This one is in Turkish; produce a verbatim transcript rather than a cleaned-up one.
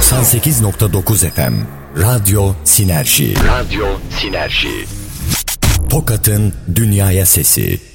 doksan sekiz nokta dokuz F M Radyo Sinerji. Radyo Sinerji. Tokat'ın dünyaya sesi.